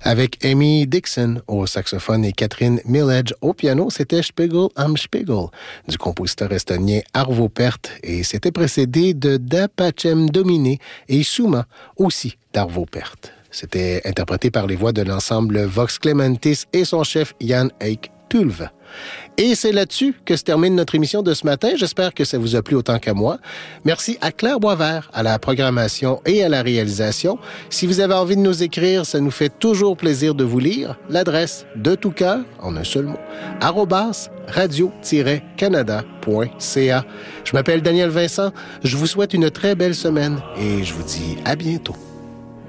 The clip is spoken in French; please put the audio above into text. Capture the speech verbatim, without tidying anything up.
Avec Amy Dixon au saxophone et Catherine Milledge au piano, c'était Spiegel am Spiegel du compositeur estonien Arvo Pärt et c'était précédé de Da Pacem Domine et Suma aussi d'Arvo Pärt. C'était interprété par les voix de l'ensemble Vox Clementis et son chef Jan Eik Tulve. Et c'est là-dessus que se termine notre émission de ce matin. J'espère que ça vous a plu autant qu'à moi. Merci à Claire Boisvert à la programmation et à la réalisation. Si vous avez envie de nous écrire, ça nous fait toujours plaisir de vous lire. L'adresse de tout cœur, en un seul mot, arobase radio-canada point c a. Je m'appelle Daniel Vincent. Je vous souhaite une très belle semaine et je vous dis à bientôt.